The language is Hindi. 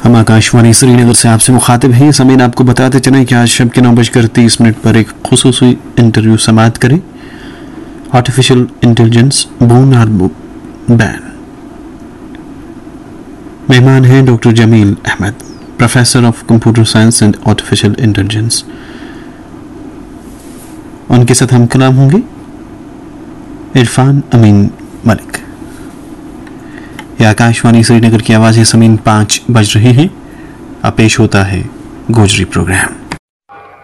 हम आकाशवाणी श्रीनगर से आपसे मुखातिब हैं। समीन आपको बताते चलें कि आज शब के 9:30 पर एक खुसूसी इंटरव्यू समाअत करें। आर्टिफिशियल इंटेलिजेंस बून और बैन। मेहमान हैं doctor Jameel Ahmad, professor of computer science and artificial intelligence. उनके साथ हम कलाम होंगे इरफान अमीन मलिक। यह आकाशवाणी श्रीनगर की आवाज़ है। समीन 5 बज रहे हैं। अब पेश होता है गोजरी प्रोग्राम।